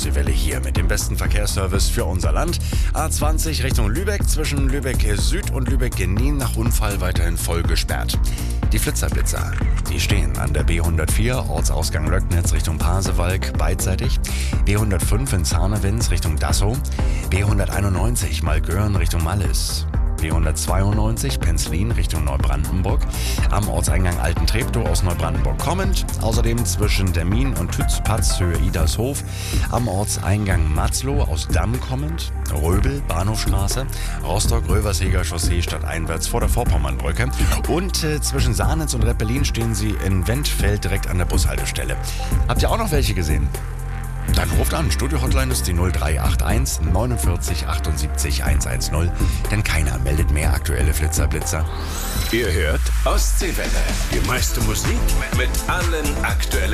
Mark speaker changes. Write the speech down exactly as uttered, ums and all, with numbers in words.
Speaker 1: Ostseewelle hier mit dem besten Verkehrsservice für unser Land. A zwanzig Richtung Lübeck, zwischen Lübeck Süd und Lübeck Genin nach Unfall weiterhin voll gesperrt. Die Flitzerblitzer, die stehen an der B hundertvier, Ortsausgang Löcknitz Richtung Pasewalk, beidseitig. B hundertfünf in Zarnewitz Richtung Dassow. B hunderteinundneunzig Malgören Richtung Mallis. B hundertzweiundneunzig Penzlin Richtung Neubrandenburg, am Ortseingang Altentreptow aus Neubrandenburg kommend, außerdem zwischen Demmin und Tützpatz Höhe Idarshof, am Ortseingang Matzlow aus Damm kommend, Röbel, Bahnhofstraße, Rostock-Röverseger Chaussee stadteinwärts vor der Vorpommernbrücke und äh, zwischen Sahnitz und Reppelin stehen sie in Wendfeld direkt an der Bushaltestelle. Habt ihr auch noch welche gesehen? Dann ruft an. Studio-Hotline ist die null drei acht eins neunundvierzig achtundsiebzig hundertzehn, denn keiner meldet mehr aktuelle Flitzerblitzer.
Speaker 2: Ihr hört Ostseewelle. Die meiste Musik mit allen aktuellen